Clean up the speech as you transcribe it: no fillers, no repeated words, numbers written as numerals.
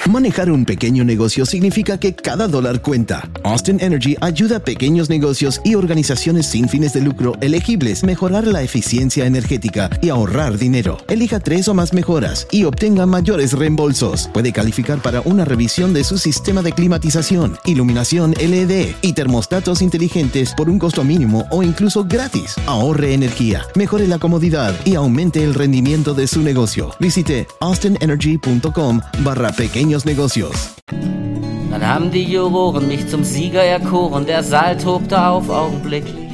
Manejar un pequeño negocio significa que cada dólar cuenta. Austin Energy ayuda a pequeños negocios y organizaciones sin fines de lucro elegibles a mejorar la eficiencia energética y ahorrar dinero. Elija 3 o más mejoras y obtenga mayores reembolsos. Puede calificar para una revisión de su sistema de climatización, iluminación LED y termostatos inteligentes por un costo mínimo o incluso gratis. Ahorre energía, mejore la comodidad y aumente el rendimiento de su negocio. Visite austinenergy.com/pequeños negocios. Dann haben die Juroren mich zum Sieger erkoren, der Saal tobte auf augenblicklich.